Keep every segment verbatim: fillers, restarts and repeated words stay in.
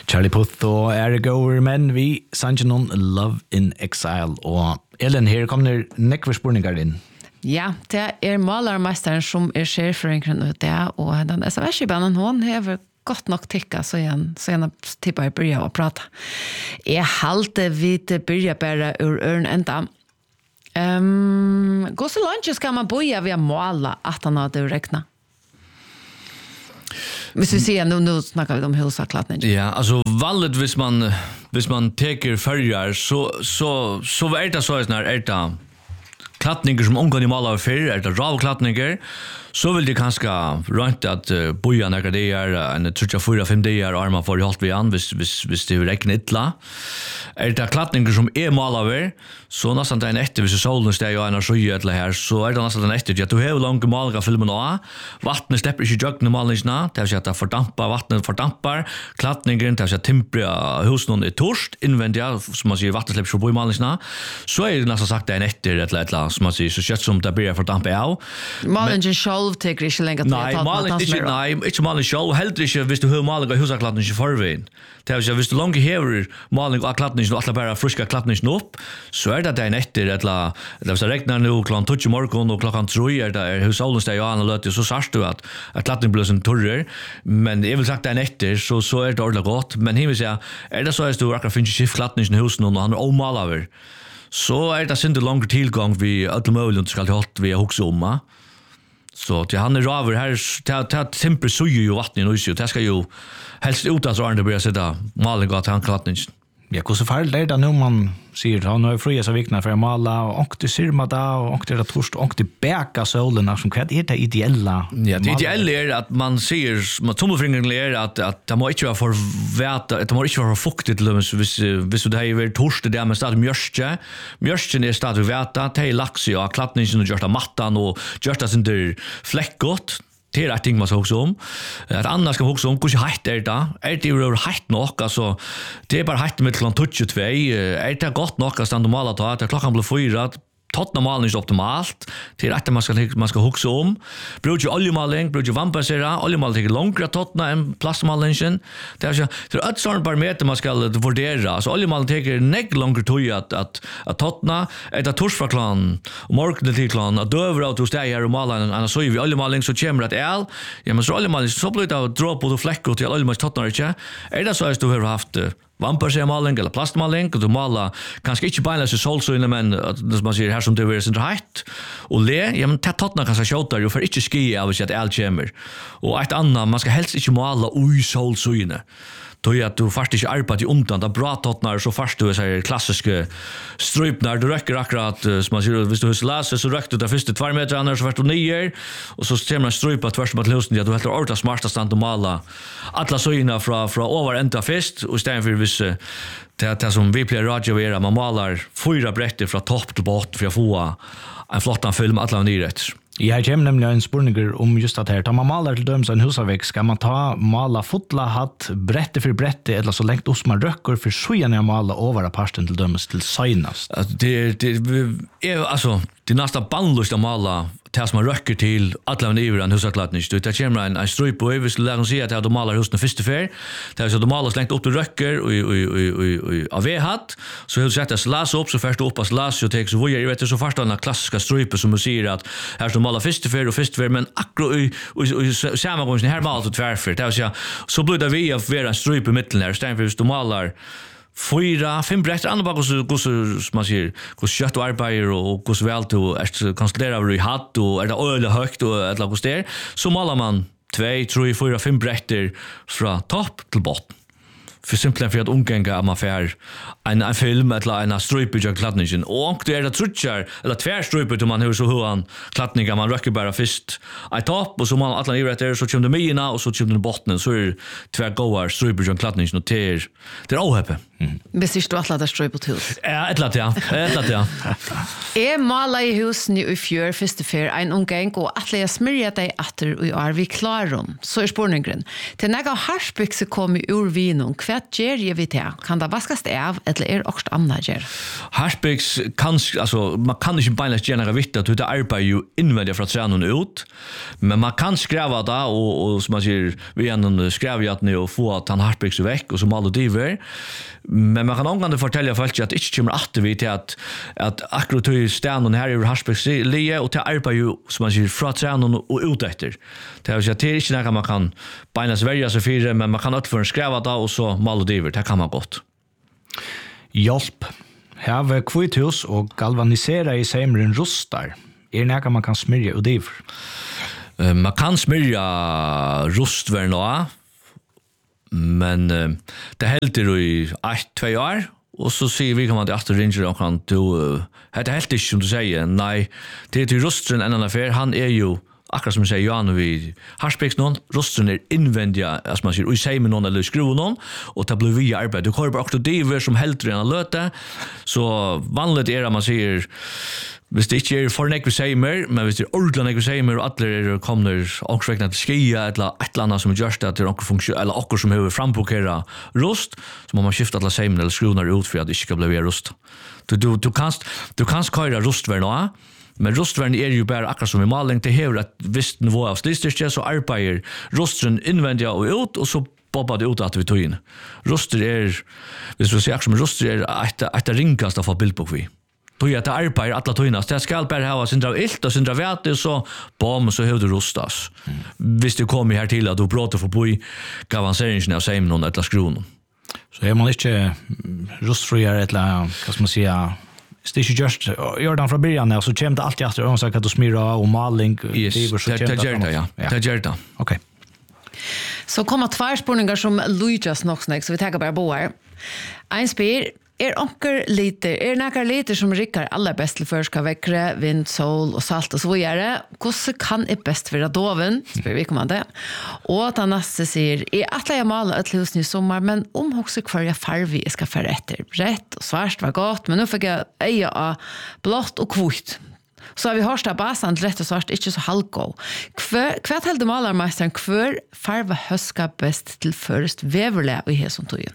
Charlie Puth og Eric Gower, men vi sannsyn noen Love in Exile. Og Ellen, her kommer nekve spurningar inn. Ja, det er malermesteren som er sjefrøyngren ut det, og den S M S-banen, hun har godt nok tikka, så jeg, så jeg tipper jeg begynner å prate. Jeg halte vidt begynner bare ur øren enda. Um, Gå så langt skal man boja via måla at han hadde rekna. Hvis vi sier, nu, nu snakker vi om husaklatning. Ja, altså valget hvis man, hvis man teker följar, så, så, så er det så sånn her, er det klattninger som omgår i maler før, er det ravklattninger, så vil det kanskje rønt at uh, boja når det er en tre fire fem dager og man får holdt vi an hvis, hvis, hvis det regner ytla. Er det klattninger som er maler, så nesten den etter, hvis solen steg og en av sju eller her, så er det nesten den etter, at du har langt maler av filmen også. Vattnet slipper ikke jøkken i malingene, det vil si at det fordamper, vattnet fordamper, klattningen, det vil si at temperet husen er torst, innvendig, som man sier, vattnet slipper ikke på i malingene, så er det nesten sagt den etter, et eller annet, som man sier, så kjøtt som det blir fordamper av. Malingen selv tykker ikke lenger til nei, maling, ikke, nei, ikke maling selv, heller ikke hvis du har maling av husaklatningen i forveien. Det vil si at hvis du langt hever maling av klattningen, og alle bare frisker klattningen opp, så er det den etter, eller det vil regner nå klokken tolv i morgen, og klokken tre er det hos solen steg og annen løte, så sørst du at, at klattningen blir sånn torrer, men jeg vil sagt den etter, så, så er det ordentlig godt, men jeg vil si, er det så at du akkurat finner skift klattningen i husen, og han er omalaver, så er det synd langere tilgang vi alle mulig skal holde vi har hukse om, så til han er raver her, til tempel suger jo vattnet i nøyse, og det skal jo helst ut at Arne blir sitte maling av til han klattningen. Ja, hvordan farlig er det nå man sier, han har fri så vikna for å male, og ångte syrma da, og ångte det torst, og ångte beka solen, som hva er det ideelle? Ja, det ideelle er at man sier, tommelfingeren er at, at det må ikke være for veta, det må ikke være for fuktig til dem, hvis, hvis det har vært torst, det er med stadig mjørske, mjørsken er stadig veta, det er laks i klattningen, og gjørst av mattan, og gjørst av sin flekkott, det er et ting man skal huske om. Et annet skal huske om, hvordan heit er det? Er det jo heit nok? Altså, det er bare heit med klokken tjueto. Er det godt nok at stand og maler ta? Det er klokken blir fyra. Tottna malen er ikke optimalt. Det er etter man skal, man skal huske om. Bruker oljemaling, bruker vannbasera. Oljemaling er langere tottna enn plastmalingen. Det er, det er et sånt parameter man skal vurdere. Altså, oljemaling teker negg langere tog at, at, at tottna. Er det tors fra klan, og morgene til klan, at døver av to steg her og maler enn så gjør vi oljemaling, så kommer det el. Ja, men så oljemaling, så blir det å dra på og flekker til oljemaling tottna ikke. Er det så at du har haft vamparsermaling eller plastmaling, og du maler kanskje ikke beinleis i solsøyne, men det som man sier her som det er sin heit, og le, ja, men tett tottene kanskje kjøter jo, for ikke ski av hvis at el kommer. Og et annet, man skal helst ikke male ui solsøyne. Då är att du faktiskt inte arbetar i undan, det är bra tottnar, så fast du är så här klassiska strypnar, du räcker akkurat, som man säger, hvis du har läser så räcker du de första två metrarna, så fast du nio, och så ser man strypa tvärs mot husen, att du helt orta smarta stand och mala alla söjna från från över ända först, och istället för vis det det som vi plejer radio göra, man malar fyra brätter från topp till bot för att få en flottan film alla nyret. Jeg kommer nemlig en spurninger om just at her. Tar man maler til døms en husavvek, skal man ta mala fotla hatt, brette for brette, eller så lengt oss man røkker, for så gjerne jeg mala over parten til døms til søgnast. Det, det er altså, det er nesten bannløst å mala det som man røkker til alle av nivåen husaklatning. Det kommer en, en strøy på, hvis du lærer å si at du maler husene første fer, det er så du maler slengt opp til røkker av V-hatt, så vil du sette slas opp, så først du opp av slas, og tenker så hvor jeg vet det, så først den klassiske strøype som du sier at her skal du maler første fer og første fer, men akkurat i sammenkomsten her maler du tverfer. Det vil si, så blir det vi å være en strøype i midten her, stedet for hvis du maler fyra, fem brätter, andra bara hur man säger, hur kött och arbetar och hur väl du är konstruerad i hatt och är det öle högt och ett lag där, så malar man två, tre, fyra, fem brätter från topp till botten. För simpelt för att umgänga am affär en en film eller en strip i klattningen och det är det trutchar eller tvär stripet om man hur så hur han klattningar man röker bara först i topp och så man alla ner där så kommer det med och så kommer det botten så är tvär goar stripet i klattningen och ter det är ohäppe. Hvis ikke du atler det strøy på hus. Ja, et eller annet, ja. Et eller annet, ja. Jeg maler i husen i fjør, første fyr, en omgang, og atler jeg smyrger deg etter og er vi klarer. Så er spørningen. Til når jeg harsbykse kommer ur vinen, hva gjør jeg vi til? Kan det vaskes av, eller er det også annet gjør? Harsbyks kan, altså, man kan ikke bare gjøre noe vitt, at det arbeider jo innvendig fra trenen ut, men man kan skreve det, og, og som man sier, vi er noen skrevhjatene og få at han harsbyks er vekk, og så maler diver. Men man kan omgående fortelle folk at det ikke kommer alltid vi til at, at akkurat i stenen her i Harsbæks lie, og til arbeid jo, som man sier, fra trenen og ut etter. Det er, det er ikke noe man kan beina sverge seg fire, men man kan utføre en skreve da, og så male diver. Det kan man godt. Hjelp. Have kvithus og galvanisere i seimeren rustar. Er det noe man kan smyrge og diver? Uh, man kan smyrge rustvær nå, men uh, det helter jo i ett, två år, og så sier vi kan man til Astrid Ringer og kan til, uh, det er helt ikke som du sier, nei, det er til Rustren en annen affær, han er jo, akkurat som jeg sier, Johan og vi, Harsbæks noen, Rustren er innvendige, altså man sier, og sier med noen eller skruver noen, og det blir vi arbeid, du kører bare akkurat diver som helter enn å løte, så vanlig er det man sier, hvis det ikke er for nek vi sier mer, men hvis det er ordentlig nek vi sier mer, og alle er kommer åksvekna til skia, eller et eller annet som er gjørst til åkker funksjon, eller åkker som har frambokera rust, så må man skifte alle sier eller skrunar ut for at det ikke skal bli rust. Du, du, du kan du kan køyre rustvær nå, men rustværn er jo bare akkurat som i maling, det hever et visst nivå av slistyrke, så arbeider rustren innvendig og ut, og så bobbar det ut at vi tog inn. Ruster er, hvis vi sier akkurat som ruster er et, et ringkast av å få bild på vi. Då är det arbete alla tøynas. Det skal bare ha sin dra ilt og sin dra vete, så bom, så har du rustas. Mm. Hvis du kommer her til at du prater for boi avanseringen av seimnon eller skronen. Så er man ikke rustfriare eller, hva skal man säga, hvis det ikke gjørst, gjør den fra början, så kommer det alltid etter ønsak at du smyrer og maling. Yes, det gjør det, ja. Det gjør det. Ok. Så kommer tvær spurningar som Lujas nok snakk, så vi tenker bare på her. En spyr, er onker liter, er nekker liter som rikker aller best til førska vekkre, vind, sol og salt og så videre. Hvordan kan jeg best være doven? Spør vi kommer det. Og at han neste sier, jeg atler jeg maler et husen i sommer, men omhokser hver jeg farve jeg skal fære etter. Rett og svart var godt, men nå fikk jeg eie av blått og kvitt. Så har vi hørt av basen til rett og svart, ikke så halvgå. Hva heldte malermeisteren, hver farve høska best til først veverle og i hesson tog?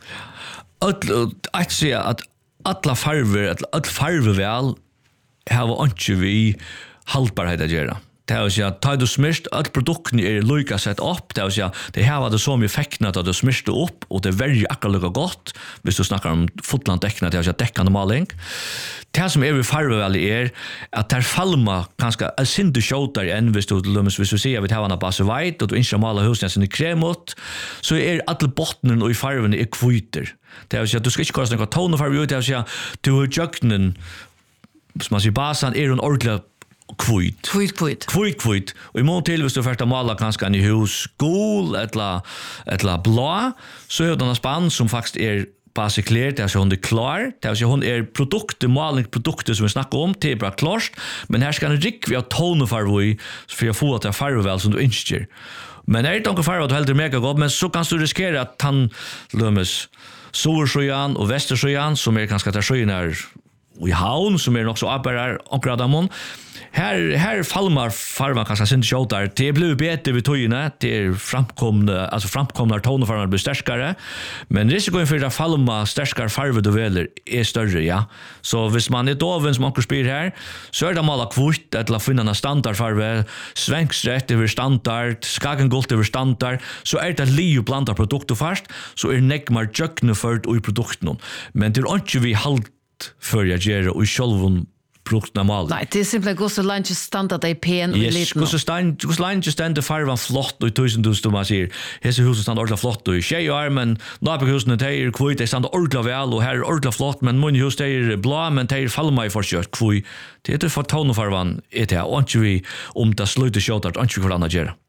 Att säga att alla farver, alla farver väl har inte vi haltbarhet att göra. Det är så att ta du smist att produkten är lika sett upp, det är så det här var det så mycket effektnat att du smiste upp och det är väldigt akkurat gott. Hvis du snackar om fotland däckna, det är så däckande maling. Det som är vi farver väl är att där falma ganska är synte shooter än hvis du lummes hvis du ser vi har en base white och du inte målar husen sin kremot, så är alla bottnen och i farven är kviter. Det är så att du ska inte kosta några tonfarver ut, det är så du har jöknen som man säger basen är en ordentlig kvitt. Kvitt, kvitt. Kvitt, kvitt. Og i mån til, hvis du først maler kanskje en i hus gul, eller, eller blå, så er det en spann som faktisk er basikler, det er så hun er klar, det er så hun er produktet, malingsproduktet som vi snakker om, det er bare klart, men her skal en rik vi ha tonefarve i, for å få at det er farve vel som du ønsker. Men er det ikke noen farve at du heldur mega godt, men så kan du risikere at han lømmes Sorsjøyan og Vestersjøyan, som er kanskje der sjøyen er i havn, som er nok så arbeidar omkring dem. Her, her falmar farvan kanskje sin kjøtar. Det blir bedre ved tøyene, det er framkomne, altså framkomne tonefarver blir sterskere, men risikoen for at falma sterskere farve du veler er større, ja. Så hvis man er doven som onker spyr her, så er det mala kvort til å finne en standardfarve, svenksrett over standard, skagengult over standard, så er det li og blanda produkter først, så er nekmar tjøkne ført og i produktene. Men det er ikke vi halt för jag gör och själv produkterna mal. Nej, det är simpelt gå så långt standard i pen och lite. Yes, gå så stand, gå så långt stand farvan flott och tusen tusen man ser. Hese huset stand ordla flott och tjejer men nabohusen det är kvitt det stand ordla väl och här är ordla flott men mun hus det är blå men det är fallma i förkört kvitt. Det är för ton farvan är det och inte vi om det slutar shotart inte för andra gör.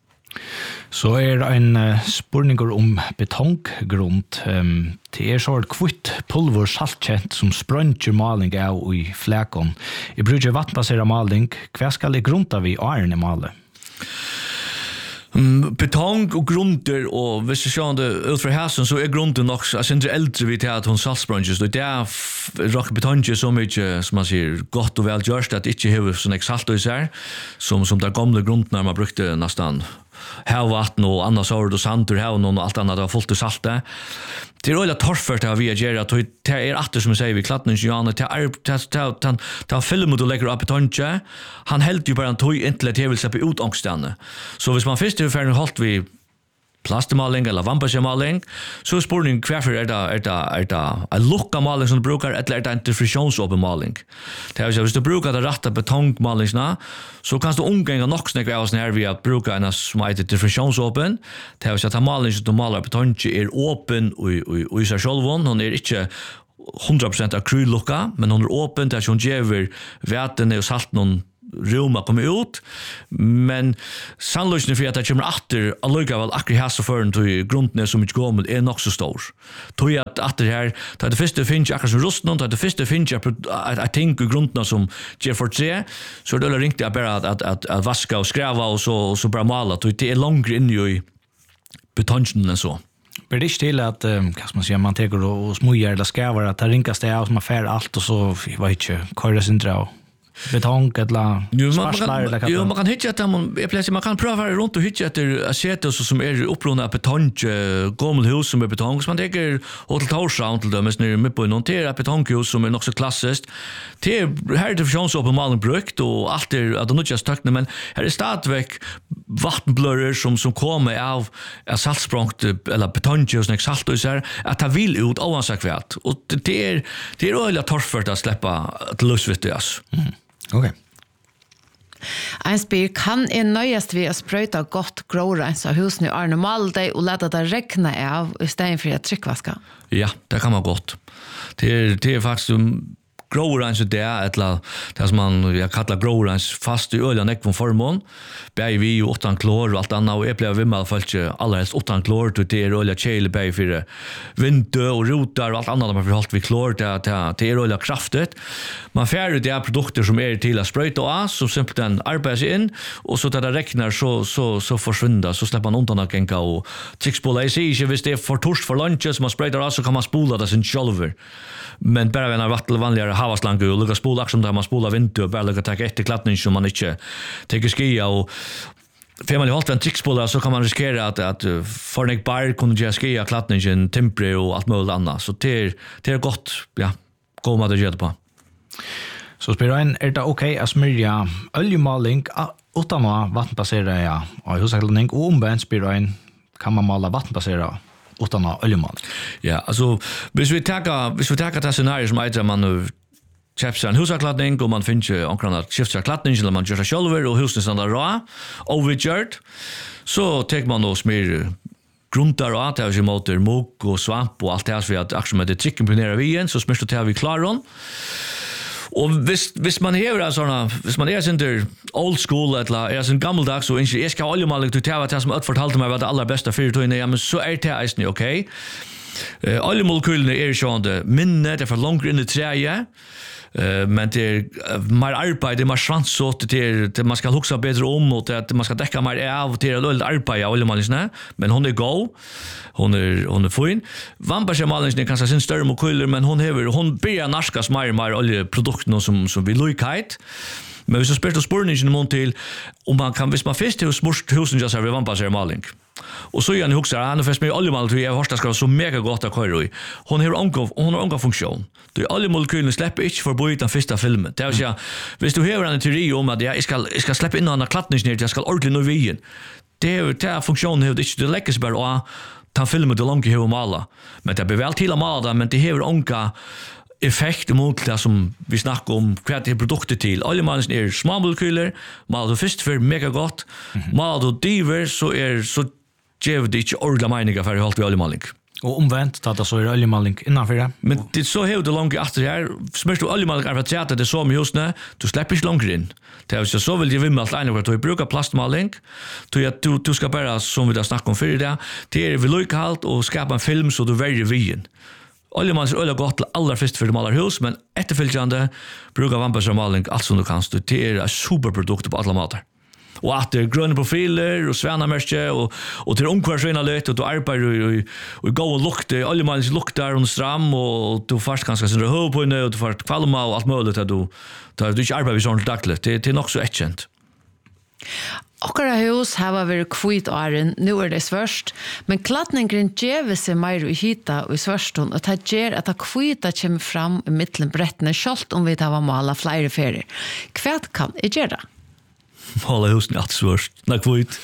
Så er det en uh, spurninger om betonggrunnt. Um, det er så kvitt pulver saltkjent som sprøntjer maling av i flækon. I bruker vattbaseret maling, hva skal det grunta vi åren i malet? Mm, betong och grunder och hvis du ser det ut för hästen så är grunden också alltså inte äldre vid att hon saltsprunges och det är rock betonge så mycket som man säger gott och väl görs att inte har sån exalt och så här som som där gamla grunderna man brukte nästan havvatten och annars har du sand ur haven och allt annat har fullt av salt. Det är väldigt torrfört att vi gör att det är att som säger vi klattningen Johan det är att han tar film och lägger upp betonge han helt ju bara en tog inte det vill släppa ut ångstande. Så hvis man först är färdig halt vi plastmaling eller vampasjemaling så spårning kvarför är det är det är det en lucka maling som du brukar eller är det en diffusionsopenmaling. Det är så hvis du brukar det rätta betongmalingsna så kan du omgänga nog snägga av sån här vi att bruka en smite diffusionsopen. Det är så att maling som du malar betonge är öppen och och i sig självon hon är inte hundra procent akryllucka men hon är öppen där som ger vatten och salt någon Roma kommer ut men sannolikheten för att det kommer åter allikevel akkurat här så förrän till grunden som inte går är nog så stor. Tror att att det här att det första finns akkurat som rust någon att det första finns jag tänker grunderna som ger för tre så det är ringt jag bara att att att, att vaska och skräva och så och så bara måla det är längre in i betongen och så. Men det är till att vad ska man säga man tar och smujar eller skrävar att det rinkas det av som affär allt och så vad inte köra sin dra betong eller sparslar eller vad. Jo, man kan hitta att man är plötsligt man kan pröva runt och hitta efter sätt och så som är upprunna betong gamla hus som är betong så man tänker Hotel Torshavn till dem när med på nontera betonghus som är också klassiskt. Det är här det finns på malen brukt och allt är att de inte just men här är stadväck vattenblörror som som kommer av saltsprångt eller betong och salt och så här att ta vill ut oansakvärt och det är det är öliga torrfört att släppa till lustvittigas. Mm. Okej. Okay. En spyr kan en nöjast vid att spröjta gott grårens av husen i Arne Malde och låta det räkna av istället för att tryckvaska? Ja, det kan man gott. Det är, det är faktiskt grårens det är eller det som man jag kallar grårens fast i ölen ek från förmån. Bäj vi ju åttan klor och allt annat och jag blev vid med fallet alla helst åttan klor till det är öliga chele bäj för vinter och rotar och allt annat man får hållt vid klor det det det är öliga kraftigt. Man fär ut de produkter som är till att spröjta av som simpelt den arbetar sig in och så där det räknar så så så försvinner så släpper man undan att gänga och trickspola i sig så visst det är för torst för lunch som man spröjtar av så kan man spola det sin själver. Men bara när vatten vanligare havaslange och lukka spola som där man spolar vinter och bara lukka ta efter klattning som man inte tänker skia och för man har hållit en trickspola så kan man riskera att att för en bar kunde jag skia klattningen tempre och allt möjligt annat så det är det är gott ja komma det göra på. Så spelar en är det okej att smörja oljemaling utan att vattenbasera ja och hushållning och omvänt spelar en kan man mala vattenbasera utan att oljemal. Ja, alltså hvis vi tar hvis vi tar det scenario som heter man nu köper en husakladdning och man finner omkring att skifta kladdning eller man gör det själv och huset är rå och vi gör så tar man då smör gruntar och att det är motor mok och svamp och allt det här så att aktion med det chicken imponerar vi igen så smör det här vi klarar och visst visst man har alltså såna visst man är inte old school eller är en gammaldags så inte jag ska oljemaling till att det som att fortalte mig vad det allra bästa för då ja men så är det är okej. Eh oljemolekylene är ju sån minne det för långt in i träet. Uh, men det är mer arbete, det är mer svansåt, det är det man ska huxa bättre om och det man ska täcka mer av till det lite arbete och man men hon är go. Hon är hon är fin. Vampasjemaling är kanske sin större mokyler men hon har hon börjar narskas mer mer oljeprodukter som som vi likheit. Men hvis du spørte spurningen mot til om man kan, hvis man først har smurt husen just her ved vampasjemaling og så gjør han hukser, han er først med oljemaling til jeg har hørt det skal være så mega godt å køre i. Hun har ånga funksjon. Det oljemolekylen slipper ikke for å bo i den første filmen. Det er å si, hvis du har en teori om at jeg skal, jeg skal slippe inn en klattningsned, jeg skal ordentlig nå vien. Det er det funksjonen har det ikke, det legges bare å ta filmen til langt i å male. Men det blir vel til å male det, men det har ånga effekt mot det som vi snakker om hva det er produkter til. Oljemaling er små molekyler, maler du først for mega godt, maler du diver, så er så gjør det ikke ordentlig meninger for å holde ved oljemaling. Og omvendt, tatt det så er oljemaling innenfor det. Men det så har du langt etter her, smørst du oljemaling er for at det er så mye hosene, du slipper ikke langt inn. Det er så vil jeg vimme alt ene hvert, du bruker plastmaling, du, du skal bare, som vi har snakket om før i det, det er vedlikehold og skape en film så du verger vien. Oljemaling er øyelig godt til aller først for de maler hus, men etterfølgende bruker vampasjemaling alt som du kan. Det er et superprodukt på alle måter. och att det är gröna profiler och svärnamärke och och till omkvarsvina lite och du arbetar och och gå och lukta alla man luktar och stram och du fast ganska sådär hög på nu och du får kvalma och allt möjligt att du tar du inte arbetar sånt dagligt det det är nog så etchent. Okkara hus har vært kvitt åren, nå er det svørst, men klattningen gjør seg mer i hita og i svørsten, og det gjør at det kvita kommer fram i middelen brettene, selv om vi tar mala flere ferier. Hva kan jeg gjøre? Mala husen er alt svørst, det er kvitt.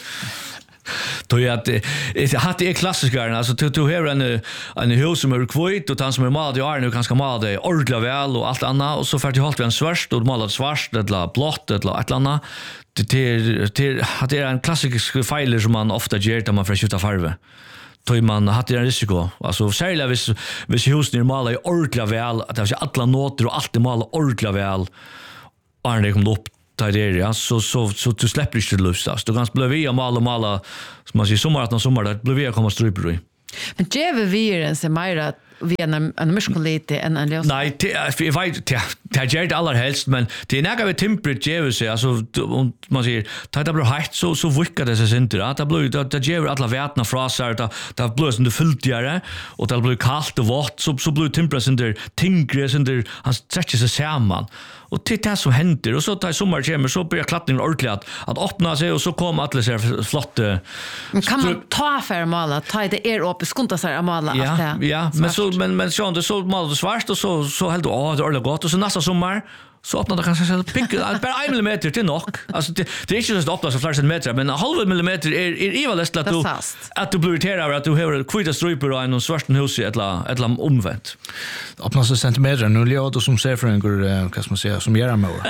Då är att det hade är klassiker alltså du du har en en hus som är kvitt och han som är malad i år nu kanske malad det ordentligt väl och allt annat och så för det halt vi en svart och malad svart eller blått eller ett annat det det det är en klassisk fejl som man ofta gör när man får skifta färg. Då man hade en risiko alltså särskilt hvis hvis husen är malad i ordentligt väl att det är alla noter och allt är malad ordentligt väl och det kommer upp där ja så så så du släpper inte det lösas du kan bli via mal och mala som man säger sommar att sommar där blir vi komma stryper i men det är vi en som mer vi en en muskulite en en lös nej det jag vet det det gör det allra helst men det är några temperatur så alltså man säger tar det blir hett så så vickar det sig inte att det blir det ger alla vätna frasar det det blir som det fylltigare och det blir kallt och vått så så blir temperaturen tyngre sen där han stretcher sig samman och det är som händer och så tar sommar kommer så börjar klattningen ordentligt att att öppna sig och så kommer alla så flotta men kan man ta för mala ta det är upp skunta sig mala ja, allt det ja men så men men så det så mal svart och så så helt åh det är ordentligt gott och så nästa sommar så öppnar det kanske så pink bara en millimeter till nog alltså det det är inte så öppnas så flera centimeter men en halv millimeter är är i väl att du att du blurterar att du har kvita striper och en svarten hus eller eller omvänt öppnas så centimeter nu Leo du som ser för en vad ska man säga som gör med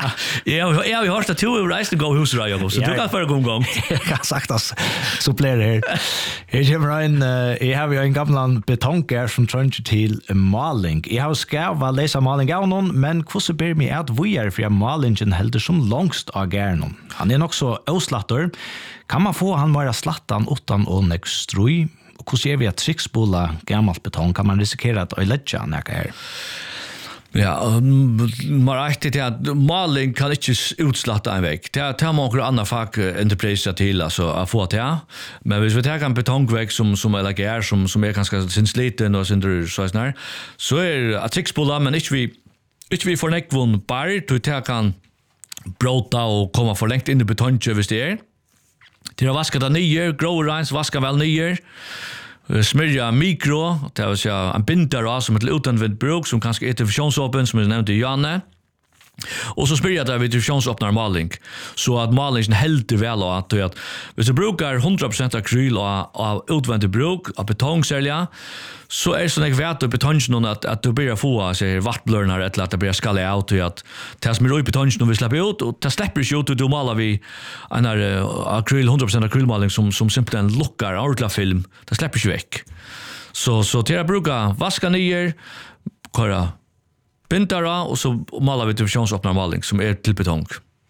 ja ja vi har det två race to go hus då så du kan för gå gång jag har sagt att så blir det här jag kommer in jag har ju en gammal betonkär som trönt till maling jag har ska vara läsa maling av någon men hur ber mig att vi är för malingen helder som långst av gärnon. Han är också oslatter. Kan man få han vara slattan utan och nextrui? Och hur ser vi att tricksbola gammalt betong kan man riskera att ölägga näka här? Ja, man räknar till att maling kan inte utslatta en vägg. Det tar man också andra fack entrepriser till alltså att få det. Men hvis vi tar en betongvägg som som är lager som som är ganska sinsliten och sin så här så är att tricksbola men inte vi Ikke vi får nekvån bare, du kan bråta og komma for lengt inn i betonget hvis det er. Til å vaske det nye, grå reins, vaske vel nye, smyrja mikro, det vil si en binder som er til utanvind bruk, som kanskje er til fusjonsåpen, som er nevnt i Janne. Och så spyrir det vid diffusionsöppnar maling så att malingen helter väl och att att hvis du brukar hundra procent akryl av utvendig bruk av betongsälja så är det så nek vet du betongen att att du börjar få sig vattblörnar eller att det börjar skalla ut och att det som är i betongen vi släpper ut och det släpper sig ut och du malar vi en akryl hundra procent akrylmaling som som simpelthen luckar ordla film det släpper sig väck så så till att bruka vaska ner köra bindara och så malar vi divisionsöppnar maling som är till betong.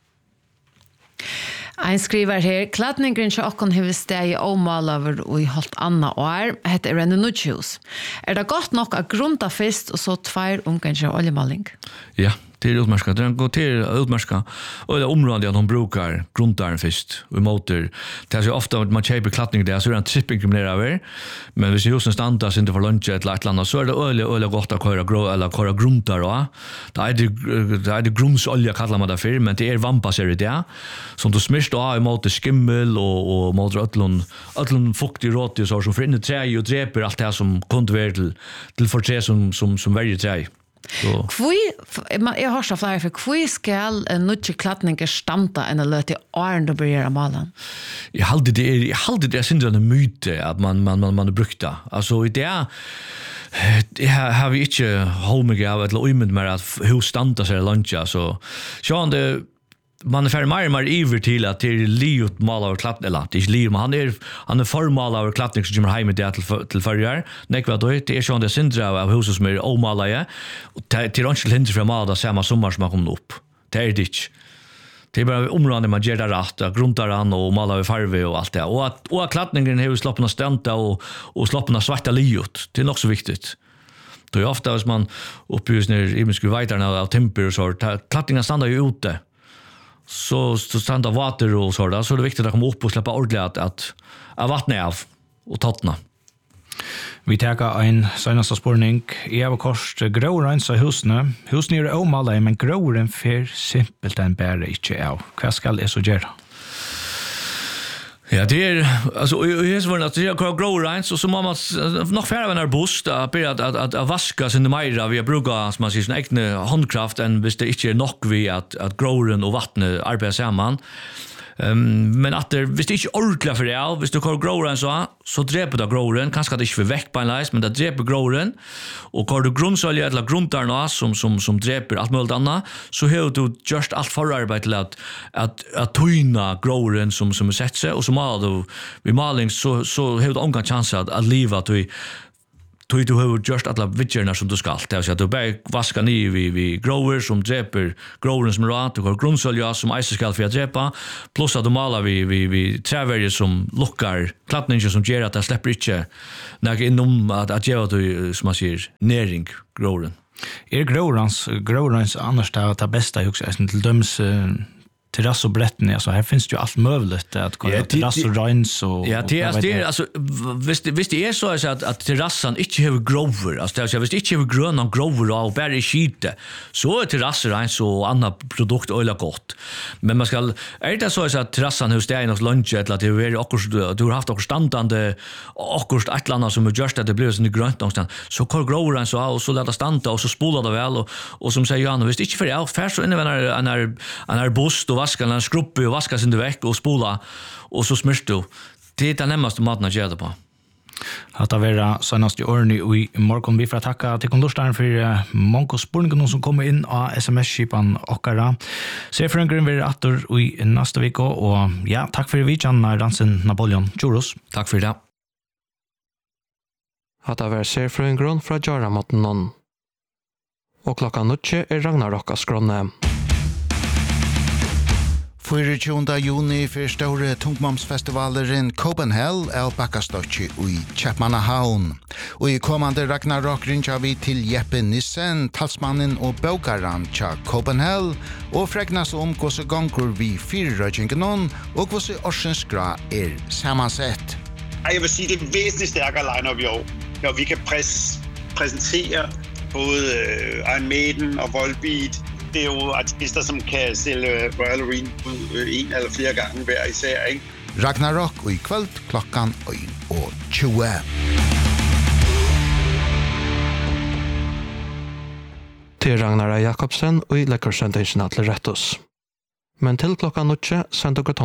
Ein skriver her, klattningen til okken har steg i omalaver og i holdt anna år, heter Renne Nudjus. Er det godt nok å grunta først og så tvær omganger oljemaling? Ja, det är utmärska. Det går till utmärska. Och det området att de brukar grundaren först och motor. Det är så ofta att man köper klattning där så är det en tripping kriminella över. Men hvis husen stannar inte för lunch eller ett land så är det öle öle gott att köra grå eller köra grundar då. Det är det det är det grundsolja kallar man det för, men det är vampaser det som du smisht av mot skimmel och och mot öllon öllon fuktig rått så som för in i trä och dreper allt det som kunde vara till till för trä som som som väljer trä. Så Kvui jag har så flera för kvui skal en nutje klattning stanta en löte åren då börjar malen. Jag hade det jag hade det synd en myte att man man man man brukta. Alltså i det det har vi inte holmega av eller umend med att hur stanta sig luncha så så det man är färdig mer mer iver till att det är liot malar och klatt eller det är liot men han är han är formalar och klattning som kommer hem det till till förjar nek vad då det är så det syndra av huset som är omalaja och till ranchel hinder från mala samma sommar som kommer upp det är det det är bara områden man ger det rätt grundar han och malar farve och allt det och att och klattningen har sloppna stänta och och sloppna svarta liot det är också viktigt. Då är ofta as man uppbjuds ner i mycket vidare av temper så klattningen stannar ju ute. så så standa vatten och så där så är det viktigt att komma upp och släppa ordentligt att att, att vattna av och tattna. Vi tar en senaste spårning. Jeg har kost grårensa husene. Husene er omalet, men gråren fer simpelt enn bare ikke av. Hva skal jeg så gjøre? Ja, det är alltså i husvården att det är grow rines och så må man nog färre av en arbust att att att att, att vaska sin mera vi brukar som man säger sin egen handkraft än hvis det inte är nog vi att att growren och vattnet arbetar samman. Um, men att det hvis det inte ordentligt för det, hvis du kör growren så så dreper det growren, kanske det inte för väck på en läs, men det dreper growren och kör du grundsolja eller grundarna som som som dreper allt möjligt annat så har du just allt förarbete till att att att tyna growren som som sett sig och så mal du vid maling så så har du omgång chans att att leva att du du har just alla vidgerna som du ska det så att du bara vaska ner vi vi grower som dreper growren som rat du har grundsolja som ice skal för att drepa plus att du malar vi vi vi trävärjer som lockar klappningar som ger att det släpper inte när inom att att ge du som man säger näring growren. Er growrans growrans annars det är bästa också till döms terrass och brätten alltså här finns det ju allt möjligt att gå terrass och rens och ja det är det alltså visst visst det är så att att terrassan inte har grover alltså det är visst inte har gröna grover och bara i skite så är terrasser rens och andra produkt öle gott men man ska är det så att terrassan hos dig något lunch eller att det är också du har haft också standande också ett land som just att det blir så grönt någonstans så kör grover så och så låta standa och så spolar det väl och och som säger Johan visst inte för det färs så innan en är en är bust vaska en skrubbe och vaska sin väck och spola och så smörst du. Det är det närmaste maten att göra på. Att det vara senast i åren i morgon. Vi får tacka till kontorsdagen för många spårningar som kommer in av sms-kipan och Se för en grunn vi atter i nästa vecka och ja, tack för vidjan Ransen Napoleon Tjoros. Tack för det. Att det var Se för en grunn fra Jara mot någon. Och klockan nutje är Ragnarokkas grunne. tjuende juni för stora tungmomsfestivalen Copenhagen är Backastocci i Chapmanahavn. Och i kommande Ragnarok ringer vi till Jeppe Nissen, talsmannen och bokaren till Copenhagen och frägnas om hur så gånger vi fyrröjningen och hur så årsens gra är sammansett. Jeg vil sige, det er væsentligt stærkere line-up i år. Ja, vi kan præs- præsentere både uh, Iron Maiden og Volbeat. Det er jo artister, som kan sælge Royal Arena en eller flere gange hver især, ikke? Ragnarok og i kveld klokkan en og tjue. Til Ragnar Jakobsen og i Lekkersendingen til Rettus. Men til klokkan nutje sender dere